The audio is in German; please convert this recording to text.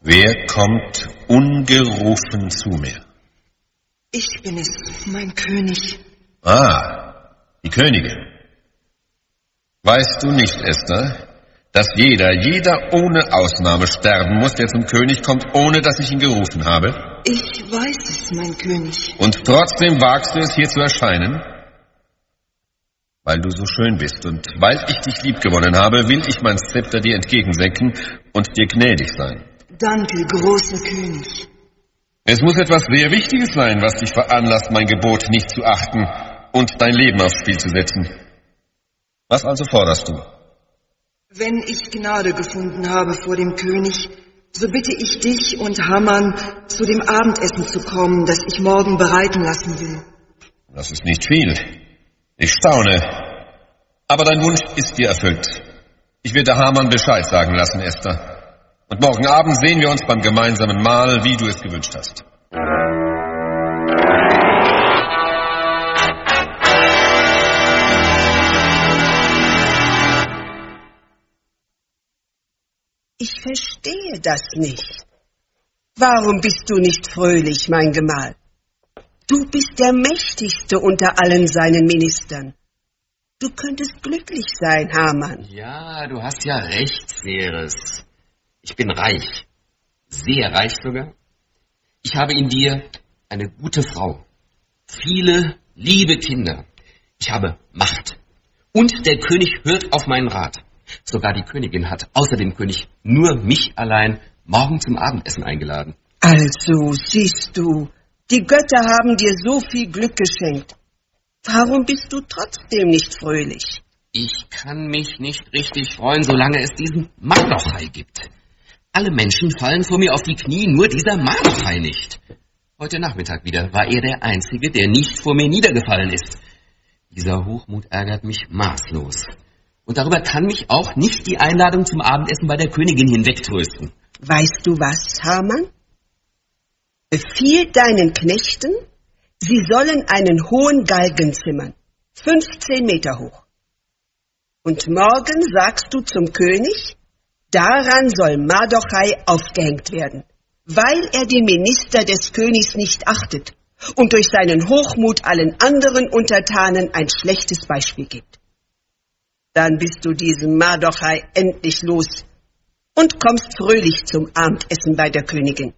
Wer kommt ungerufen zu mir? Ich bin es, mein König. Ah, die Königin. Weißt du nicht, Esther, dass jeder ohne Ausnahme sterben muss, der zum König kommt, ohne dass ich ihn gerufen habe? Ich weiß es, mein König. Und trotzdem wagst du es, hier zu erscheinen? Weil du so schön bist und weil ich dich liebgewonnen habe, will ich mein Zepter dir entgegensenken und dir gnädig sein. Danke, großer König. Es muss etwas sehr Wichtiges sein, was dich veranlasst, mein Gebot nicht zu achten und dein Leben aufs Spiel zu setzen. Was also forderst du? Wenn ich Gnade gefunden habe vor dem König, so bitte ich dich und Haman, zu dem Abendessen zu kommen, das ich morgen bereiten lassen will. Das ist nicht viel. Ich staune. Aber dein Wunsch ist dir erfüllt. Ich werde Haman Bescheid sagen lassen, Esther. Und morgen Abend sehen wir uns beim gemeinsamen Mahl, wie du es gewünscht hast. Ich verstehe das nicht. Warum bist du nicht fröhlich, mein Gemahl? Du bist der Mächtigste unter allen seinen Ministern. Du könntest glücklich sein, Haman. Ja, du hast ja recht, Ceres. Ich bin reich. Sehr reich sogar. Ich habe in dir eine gute Frau. Viele liebe Kinder. Ich habe Macht. Und der König hört auf meinen Rat. Sogar die Königin hat außer dem König nur mich allein morgen zum Abendessen eingeladen. Also, siehst du, die Götter haben dir so viel Glück geschenkt. Warum bist du trotzdem nicht fröhlich? Ich kann mich nicht richtig freuen, solange es diesen Mardochai gibt. Alle Menschen fallen vor mir auf die Knie, nur dieser Mardochai nicht. Heute Nachmittag wieder war er der Einzige, der nicht vor mir niedergefallen ist. Dieser Hochmut ärgert mich maßlos. Und darüber kann mich auch nicht die Einladung zum Abendessen bei der Königin hinwegtrösten. Weißt du was, Haman? Befiehl deinen Knechten, sie sollen einen hohen Galgen zimmern, 15 Meter hoch. Und morgen sagst du zum König, daran soll Mardochai aufgehängt werden, weil er den Minister des Königs nicht achtet und durch seinen Hochmut allen anderen Untertanen ein schlechtes Beispiel gibt. Dann bist du diesen Mardochai endlich los und kommst fröhlich zum Abendessen bei der Königin.